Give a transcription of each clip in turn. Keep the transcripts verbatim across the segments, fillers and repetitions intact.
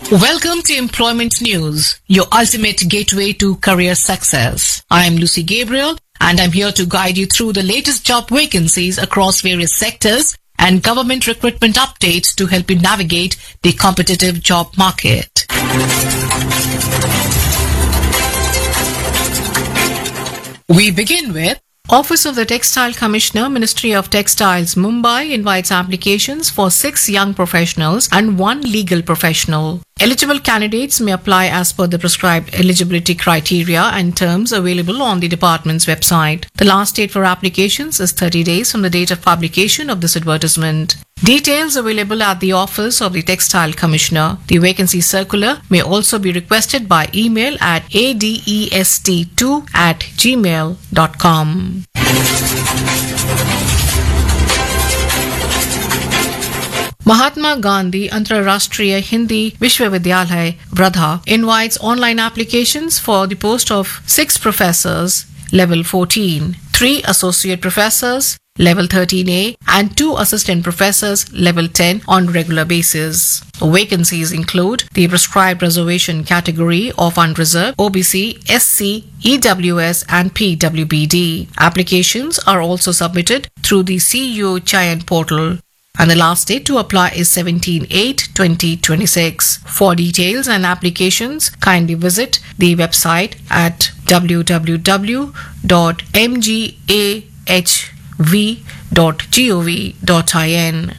Welcome to Employment News, your ultimate gateway to career success. I am Lucy Gabriel, and I'm here to guide you through the latest job vacancies across various sectors and government recruitment updates to help you navigate the competitive job market. We begin with Office of the Textile Commissioner, Ministry of Textiles, Mumbai invites applications for six young professionals and one legal professional. Eligible candidates may apply as per the prescribed eligibility criteria and terms available on the department's website. The last date for applications is thirty days from the date of publication of this advertisement. Details available at the Office of the Textile Commissioner. The vacancy circular may also be requested by email at a d e s t two at gmail dot com. Mahatma Gandhi Antarashtriya Hindi Vishwavidyalaya, Vardha invites online applications for the post of six professors, level fourteen, three associate professors, level thirteen A, and two assistant professors, level ten, on regular basis. Vacancies include the prescribed reservation category of unreserved, O B C, S C, E W S, and P W B D. Applications are also submitted through the C U Chayan portal, and the last date to apply is seventeen eight twenty twenty-six. For details and applications, kindly visit the website at w w w dot m g a h v dot gov dot in.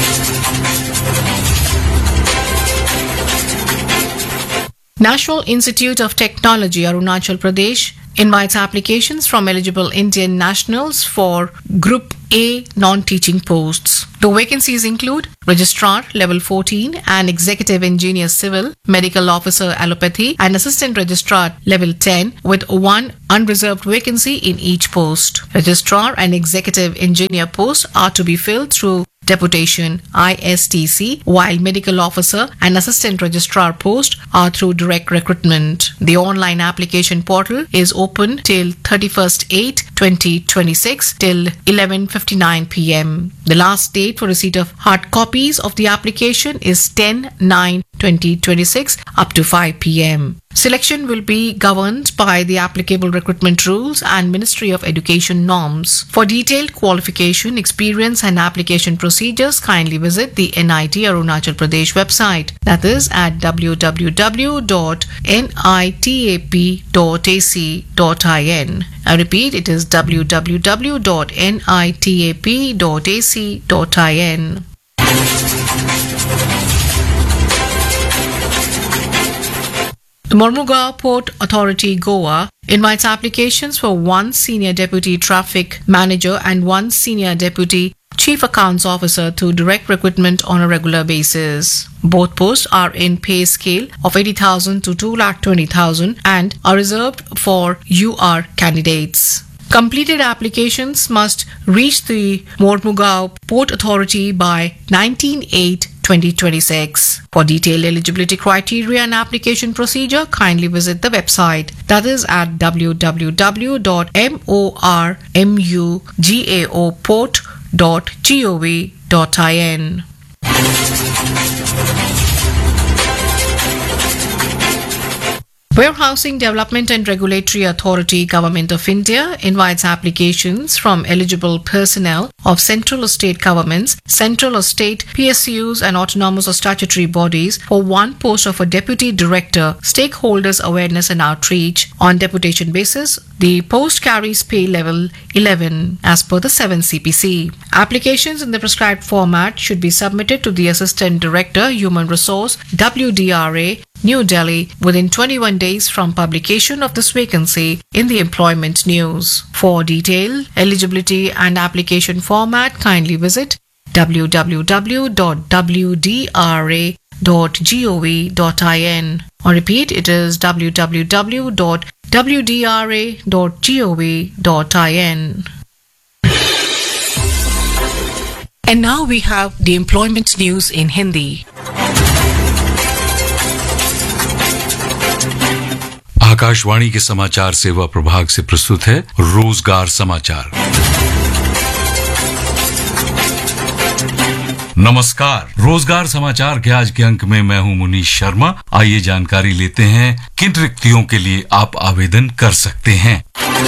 National Institute of Technology, Arunachal Pradesh invites applications from eligible Indian nationals for Group A non-teaching posts. The vacancies include Registrar Level fourteen and Executive Engineer Civil, Medical Officer Allopathy, and Assistant Registrar Level ten, with one unreserved vacancy in each post. Registrar and Executive Engineer posts are to be filled through deputation I S T C, while Medical Officer and Assistant Registrar posts are through direct recruitment. The online application portal is open till thirty-first eight twenty twenty-six till eleven fifty-nine p m. The last date for receipt of hard copies of the application is ten nine twenty twenty-six up to five p m. Selection will be governed by the applicable recruitment rules and Ministry of Education norms. For detailed qualification, experience, and application procedures, kindly visit the N I T Arunachal Pradesh website. That is at w w w dot nitap dot a c dot in. I repeat, it is w w w dot nitap dot a c dot in. The Mormugao Port Authority, Goa, invites applications for one Senior Deputy Traffic Manager and one Senior Deputy Chief Accounts Officer to direct recruitment on a regular basis. Both posts are in pay scale of eighty thousand to two lakh twenty thousand and are reserved for U R candidates. Completed applications must reach the Mormugao Port Authority by nineteen eight twenty twenty-six. For detailed eligibility criteria and application procedure, kindly visit the website. That is at w w w dot mormugaoport dot gov dot in. Warehousing Development and Regulatory Authority, Government of India, invites applications from eligible personnel of central or state governments, central or state P S Us, and autonomous or statutory bodies for one post of a Deputy Director, Stakeholders Awareness and Outreach. On deputation basis, the post carries pay level eleven as per the seven C P C. Applications in the prescribed format should be submitted to the Assistant Director, Human Resource, W D R A, New Delhi, within twenty-one days from publication of this vacancy in the Employment News. For detail, eligibility and application format, kindly visit w w w dot w d r a dot gov dot in. Or repeat, it is w w w dot w d r a dot gov dot in. And now we have the Employment News in Hindi. Akashvani के समाचार सेवा प्रभाग से प्रस्तुत है रोजगार समाचार। नमस्कार। रोजगार समाचार के आज के अंक में मैं हूं मुनीश शर्मा। आइए जानकारी लेते हैं किन रिक्तियों के लिए आप आवेदन कर सकते हैं।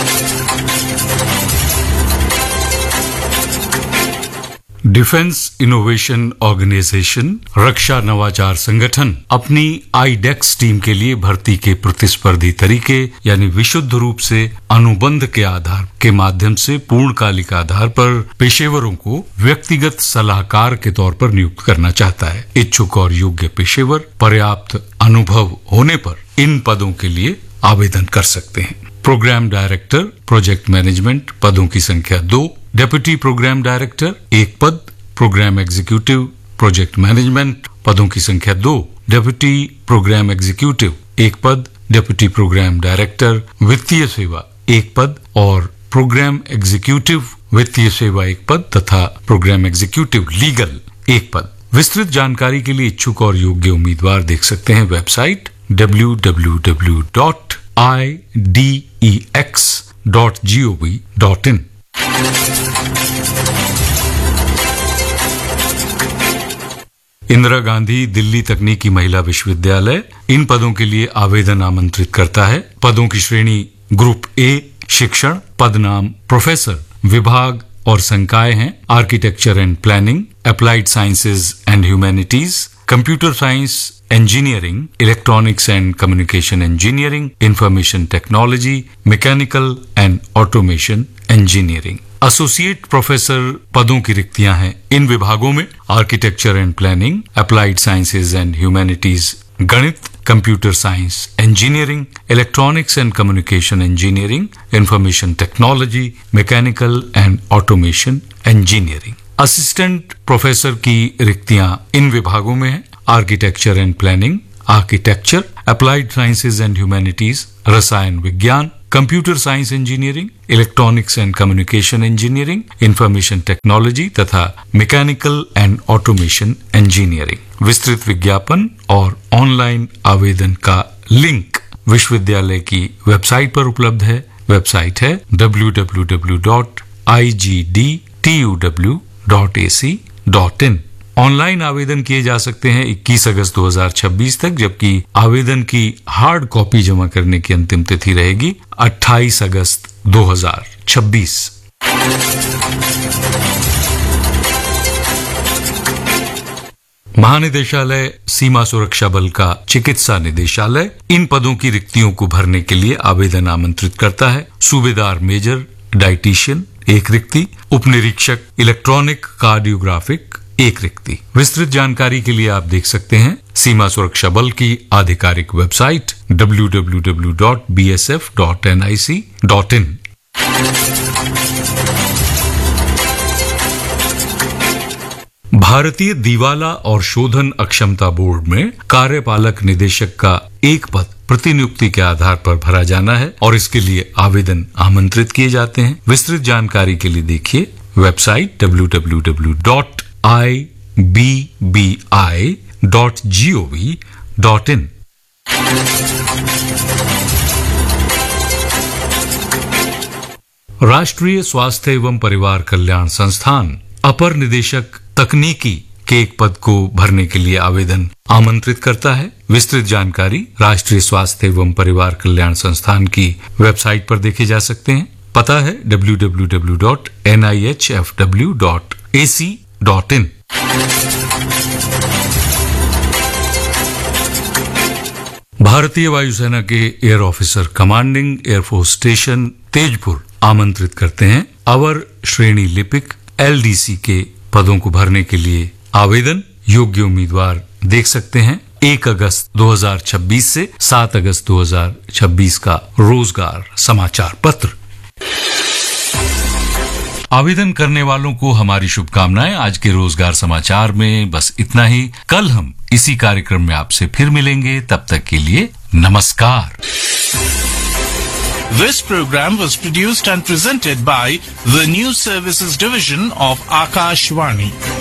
डिफेंस इनोवेशन ऑर्गेनाइजेशन रक्षा नवाचार संगठन अपनी आईडेक्स टीम के लिए भर्ती के प्रतिस्पर्धी तरीके यानी विशुद्ध रूप से अनुबंध के आधार के माध्यम से पूर्णकालिक आधार पर पेशेवरों को व्यक्तिगत सलाहकार के तौर पर नियुक्त करना चाहता है। इच्छुक और योग्य पेशेवर पर्याप्त अनुभव होने पर इन पदों के लिए आवेदन कर सकते हैं। प्रोग्राम डायरेक्टर प्रोजेक्ट मैनेजमेंट पदों की संख्या दो, डेप्यूटी प्रोग्राम डायरेक्टर एक पद, प्रोग्राम एग्जीक्यूटिव प्रोजेक्ट मैनेजमेंट पदों की संख्या दो, डेप्यूटी प्रोग्राम एग्जीक्यूटिव एक पद, डेप्यूटी प्रोग्राम डायरेक्टर वित्तीय सेवा एक पद और प्रोग्राम एग्जीक्यूटिव वित्तीय सेवा एक पद तथा प्रोग्राम एग्जीक्यूटिव लीगल एक पद। विस्तृत जानकारी के लिए इच्छुक और योग्य उम्मीदवार देख सकते हैं website W W W dot I D E x dot G O V dot in. Indira Gandhi Delhi तकनीकी महिला विश्वविद्यालय इन पदों के लिए आवेदन आमंत्रित करता है। पदों की श्रेणी ग्रुप ए शिक्षण, पद नाम प्रोफेसर, विभाग और संकाय हैं architecture and planning, applied sciences and humanities, computer science, engineering, electronics and communication engineering, information technology, mechanical and automation engineering। Associate professor पदों की रिक्तियां हैं इन विभागों में architecture and planning, applied sciences and humanities, गणित, computer science, engineering, electronics and communication engineering, information technology, mechanical and automation engineering. Assistant professor की रिक्तियां इन विभागों में हैं architecture and planning, architecture, applied sciences and humanities, रसायन विज्ञान, computer science engineering, electronics and communication engineering, information technology तथा mechanical and automation engineering. विस्तृत विज्ञापन और ऑनलाइन आवेदन का लिंक विश्वविद्यालय की वेबसाइट पर उपलब्ध है। वेबसाइट है W W W dot I G D T U W dot A C dot in. Online आवेदन किए जा सकते हैं इक्कीस अगस्त दो हज़ार छब्बीस तक, जबकि आवेदन की हार्ड कॉपी जमा करने की अंतिम तिथि रहेगी अट्ठाईस अगस्त दो हज़ार छब्बीस। महानिदेशालय सीमा सुरक्षा बल का चिकित्सा निदेशालय इन पदों की रिक्तियों को भरने के लिए आवेदन आमंत्रित करता है। सूबेदार मेजर डाइटिशियन एक रिक्ति, उपनिरीक्षक इलेक्ट्रॉनिक कार्डियोग्राफिक एक रिक्ति। विस्तृत जानकारी के लिए आप देख सकते हैं सीमा सुरक्षा बल की आधिकारिक website W W W dot B S F dot N I C dot in. भारतीय दिवाला और शोधन अक्षमता बोर्ड में कार्यपालक निदेशक का एक पद प्रतिनियुक्ति के आधार पर भरा जाना है और इसके लिए आवेदन आमंत्रित किए जाते हैं। विस्तृत जानकारी के लिए देखिए website W W W dot I B B I dot G O V dot in. राष्ट्रीय स्वास्थ्य एवं परिवार कल्याण संस्थान अपर निदेशक तकनीकी के एक पद को भरने के लिए आवेदन आमंत्रित करता है। विस्तृत जानकारी राष्ट्रीय स्वास्थ्य एवं परिवार कल्याण संस्थान की वेबसाइट पर देखे जा सकते हैं। पता है W W W dot N I H F W dot A C dot in. भारतीय वायुसेना के air officer commanding air force station Tezpur आमंत्रित करते हैं अवर श्रेणी लिपिक एल डी सी के पदों को भरने के लिए आवेदन योग्य उम्मीदवार देख सकते हैं। एक अगस्त दो हज़ार छब्बीस से सात अगस्त दो हज़ार छब्बीस का रोजगार समाचार पत्र। आवेदन करने वालों को हमारी शुभकामनाएं। आज के रोजगार समाचार में बस इतना ही। कल हम इसी कार्यक्रम में आपसे फिर मिलेंगे, तब तक के लिए नमस्कार। This program was produced and presented by the News Services Division of Akashvani.